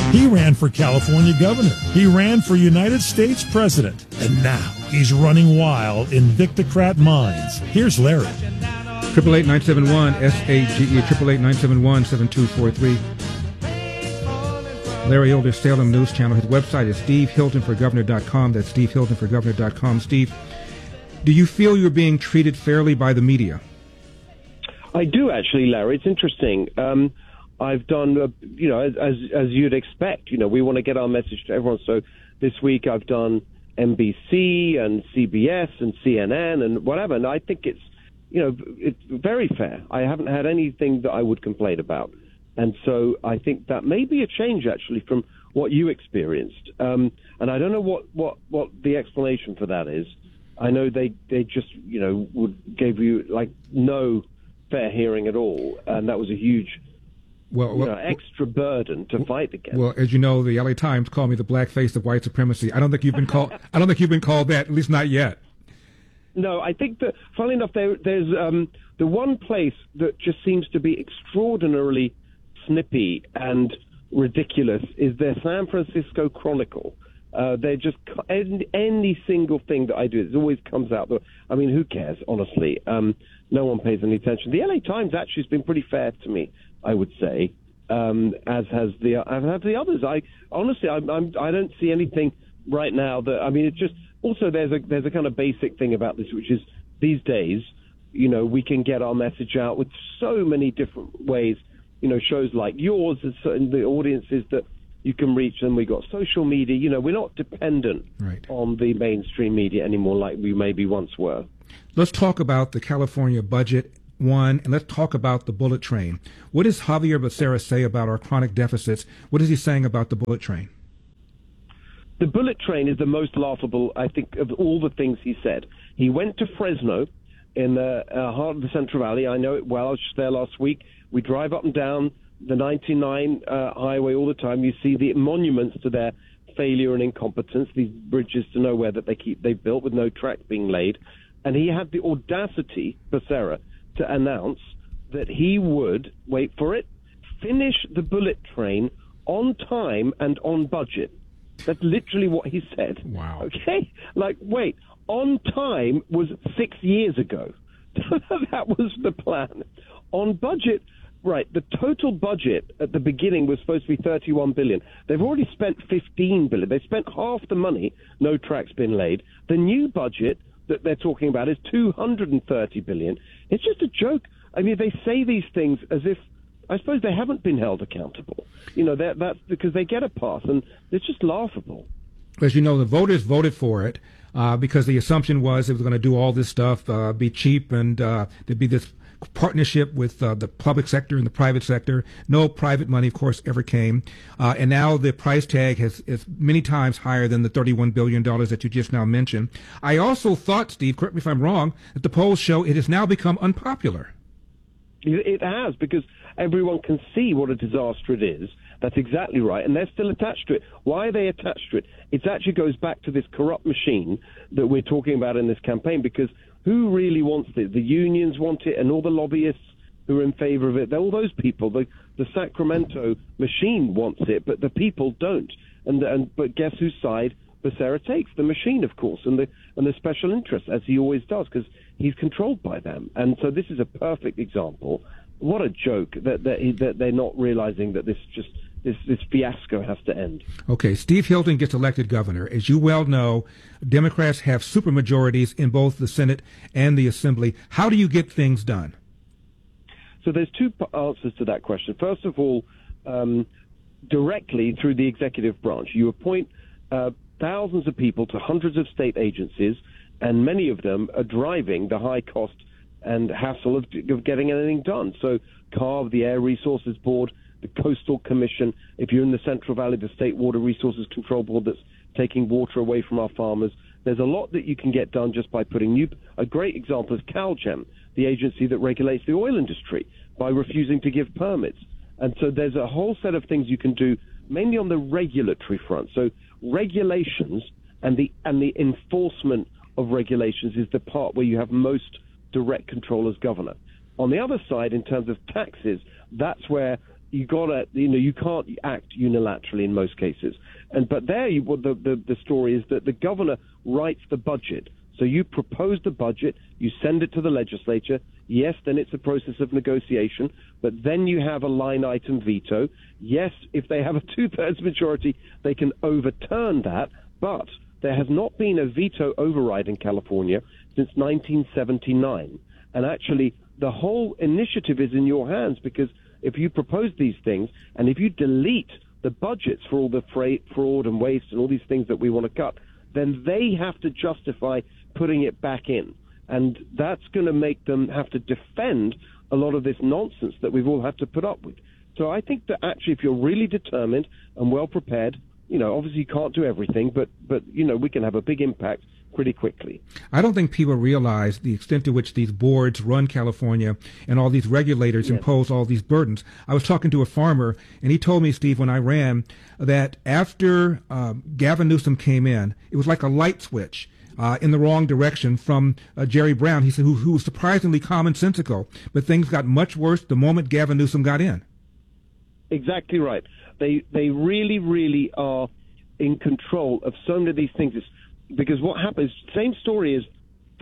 He ran for California governor. He ran for United States president. And now he's running wild in Victocrat minds. Here's Larry. 888-971-SAGE, 888-971-7243. Larry Elder, Salem News Channel. His website is SteveHiltonForGovernor.com. That's SteveHiltonForGovernor.com. Steve, do you feel you're being treated fairly by the media? I do, actually, Larry. It's interesting. I've done, as you'd expect, we want to get our message to everyone. So this week I've done NBC and CBS and CNN and whatever. And I think it's very fair. I haven't had anything that I would complain about. And so I think that may be a change, actually, from what you experienced. And I don't know what the explanation for that is. I know they just, gave you, no fair hearing at all. And that was a huge extra burden to fight against. Well, as you know, the LA Times called me the black face of white supremacy. I don't think you've been called that, at least not yet. No, I think that, funnily enough, there's the one place that just seems to be extraordinarily snippy and ridiculous is their San Francisco Chronicle. They're just any single thing that I do, it always comes out. I mean, who cares, honestly? No one pays any attention. The LA Times actually has been pretty fair to me, I would say, as have the others. I don't see anything right now that, I mean, it's just, also there's a kind of basic thing about this, which is these days, we can get our message out with so many different ways, shows like yours and the audiences that you can reach them. We got social media, we're not dependent on the mainstream media anymore like we maybe once were. Let's talk about the California budget. And let's talk about the bullet train. What does Xavier Becerra say about our chronic deficits? What is he saying about the bullet train? The bullet train is the most laughable, I think, of all the things he said. He went to Fresno in the heart of the Central Valley. I know it well. I was just there last week. We drive up and down the 99 highway all the time. You see the monuments to their failure and incompetence, these bridges to nowhere that they've built with no tracks being laid. And he had the audacity, Becerra, to announce that he would, wait for it, finish the bullet train on time and on budget. That's literally what he said. Wow. Okay? Wait, on time was 6 years ago. That was the plan. On budget, right, the total budget at the beginning was supposed to be $31 billion. They've already spent $15 billion. They spent half the money, no tracks been laid. The new budget that they're talking about is $230 billion. It's just a joke. I mean, they say these things as if, I suppose, they haven't been held accountable. That's because they get a pass, and it's just laughable. As you know, the voters voted for it because the assumption was it was going to do all this stuff, be cheap, and there'd be this partnership with the public sector and the private sector. No private money, of course, ever came. And now the price tag is many times higher than the $31 billion that you just now mentioned. I also thought, Steve, correct me if I'm wrong, that the polls show it has now become unpopular. It has, because everyone can see what a disaster it is. That's exactly right. And they're still attached to it. Why are they attached to it? It actually goes back to this corrupt machine that we're talking about in this campaign, because who really wants it? The unions want it, and all the lobbyists who are in favor of it. All those people, the Sacramento machine wants it, but the people don't. But guess whose side Becerra takes? The machine, of course, and the special interests, as he always does, because he's controlled by them. And so this is a perfect example. What a joke that they're not realizing that this fiasco has to end. Okay, Steve Hilton gets elected governor. As you well know, Democrats have supermajorities in both the Senate and the Assembly. How do you get things done? So there's two answers to that question. First of all, directly through the executive branch. You appoint thousands of people to hundreds of state agencies, and many of them are driving the high cost and hassle of getting anything done. So CARB, the Air Resources Board, the Coastal Commission, if you're in the Central Valley, the State Water Resources Control Board that's taking water away from our farmers. There's a lot that you can get done just by putting a great example is CalGEM, the agency that regulates the oil industry, by refusing to give permits. And so there's a whole set of things you can do, mainly on the regulatory front. So regulations and the enforcement of regulations is the part where you have most direct control as governor. On the other side, in terms of taxes, that's where you can't act unilaterally in most cases. But there, the story is that the governor writes the budget. So you propose the budget, you send it to the legislature. Yes, then it's a process of negotiation, but then you have a line item veto. Yes, if they have a 2/3 majority, they can overturn that, but there has not been a veto override in California since 1979. And actually, the whole initiative is in your hands, because if you propose these things and if you delete the budgets for all the fraud and waste and all these things that we want to cut, then they have to justify putting it back in. And that's going to make them have to defend a lot of this nonsense that we've all had to put up with. So I think that actually, if you're really determined and well prepared, obviously you can't do everything, but we can have a big impact pretty quickly. I don't think people realize the extent to which these boards run California and all these regulators impose all these burdens. I was talking to a farmer, and he told me, Steve, when I ran, that after Gavin Newsom came in, it was like a light switch in the wrong direction from Jerry Brown. He said, who was surprisingly commonsensical, but things got much worse the moment Gavin Newsom got in. Exactly right. They really, really are in control of so many of these things. Because what happens, same story as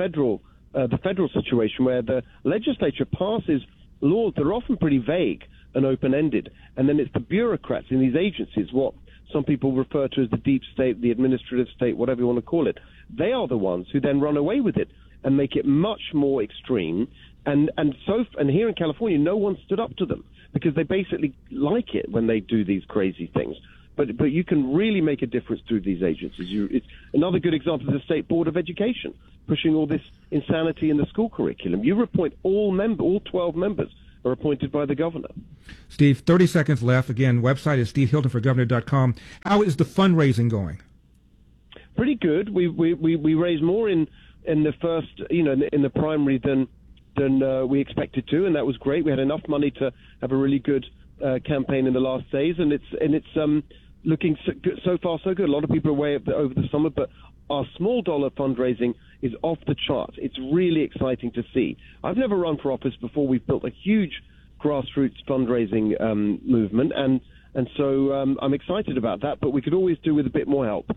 the federal situation, where the legislature passes laws that are often pretty vague and open-ended, and then it's the bureaucrats in these agencies, what some people refer to as the deep state, the administrative state, whatever you want to call it. They are the ones who then run away with it and make it much more extreme. And here in California, no one stood up to them because they basically like it when they do these crazy things. But you can really make a difference through these agencies. It's another good example is the State Board of Education, pushing all this insanity in the school curriculum. You appoint all 12 members are appointed by the governor. Steve, 30 seconds left. Again, website is stevehiltonforgovernor.com. How is the fundraising going? Pretty good. We raised more in the first, in the primary than we expected to, and that was great. We had enough money to have a really good campaign in the last days, and it's looking so far so good. A lot of people are away over the summer, but our small dollar fundraising is off the charts. It's really exciting to see. I've never run for office before. We've built a huge grassroots fundraising movement, and so I'm excited about that, but we could always do with a bit more help.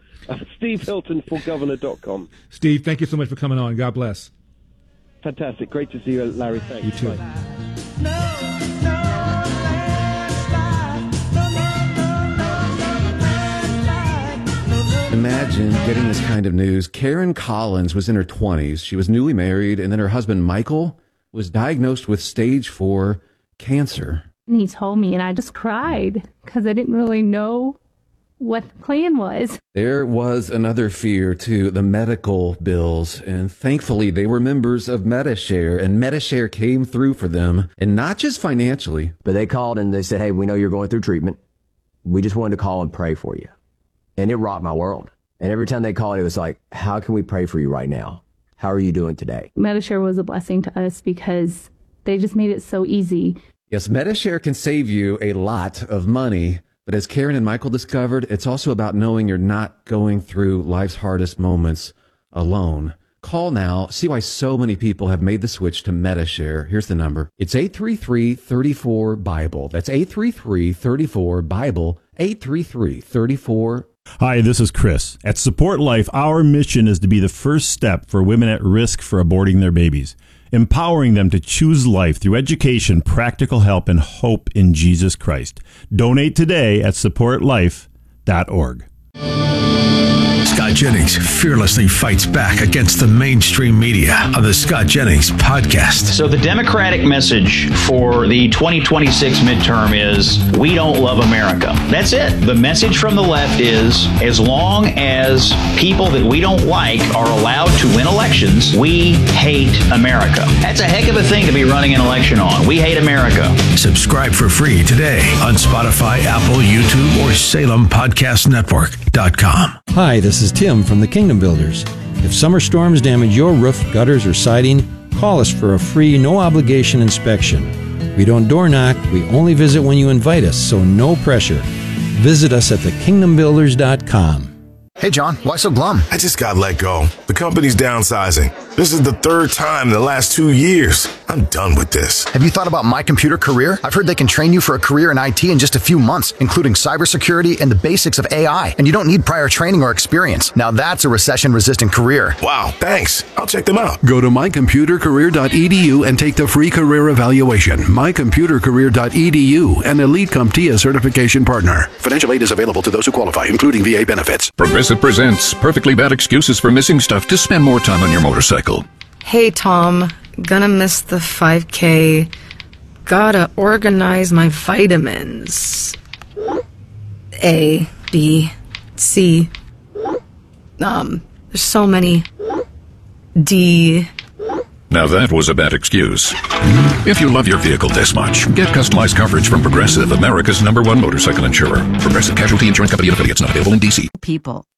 SteveHiltonforGovernor.com. Steve, thank you so much for coming on. God bless. Fantastic. Great to see you, Larry. Thanks. You too. Bye. Imagine getting this kind of news. Karen Collins was in her 20s. She was newly married, and then her husband, Michael, was diagnosed with stage 4 cancer. And he told me, and I just cried because I didn't really know what the plan was. There was another fear, too, the medical bills. And thankfully, they were members of Medi-Share, and Medi-Share came through for them, and not just financially. But they called and they said, hey, we know you're going through treatment. We just wanted to call and pray for you. And it rocked my world. And every time they called, it was like, how can we pray for you right now? How are you doing today? Medi-Share was a blessing to us because they just made it so easy. Yes, Medi-Share can save you a lot of money. But as Karen and Michael discovered, it's also about knowing you're not going through life's hardest moments alone. Call now. See why so many people have made the switch to Medi-Share. Here's the number. It's 833-34-BIBLE. That's 833-34-BIBLE. 833-34. Hi, this is Chris. At Support Life, our mission is to be the first step for women at risk for aborting their babies, empowering them to choose life through education, practical help, and hope in Jesus Christ. Donate today at supportlife.org. Scott Jennings fearlessly fights back against the mainstream media on the Scott Jennings podcast. So the Democratic message for the 2026 midterm is, we don't love America. That's it. The message from the left is, as long as people that we don't like are allowed to win elections, we hate America. That's a heck of a thing to be running an election on. We hate America. Subscribe for free today on Spotify, Apple, YouTube, or SalemPodcastNetwork.com. Hi, this is Tim from the Kingdom Builders. If summer storms damage your roof, gutters, or siding, call us for a free, no-obligation inspection. We don't door knock, we only visit when you invite us, so no pressure. Visit us at thekingdombuilders.com. Hey, John, why so glum? I just got let go. The company's downsizing. This is the third time in the last 2 years. I'm done with this. Have you thought about My Computer Career? I've heard they can train you for a career in IT in just a few months, including cybersecurity and the basics of AI. And you don't need prior training or experience. Now that's a recession-resistant career. Wow, thanks. I'll check them out. Go to mycomputercareer.edu and take the free career evaluation. mycomputercareer.edu, an Elite CompTIA certification partner. Financial aid is available to those who qualify, including VA benefits. Progressive presents Perfectly Bad Excuses for Missing Stuff to Spend More Time on Your Motorcycle. Hey, Tom. Gonna miss the 5K. Gotta organize my vitamins. A, B, C. There's so many. D. Now that was a bad excuse. If you love your vehicle this much, get customized coverage from Progressive, America's #1 motorcycle insurer. Progressive Casualty Insurance Company and affiliates, not available in D.C. People.